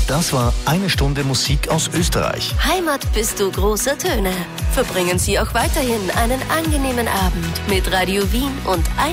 Das war eine Stunde Musik aus Österreich. Heimat bist du großer Töne. Verbringen Sie auch weiterhin einen angenehmen Abend mit Radio Wien und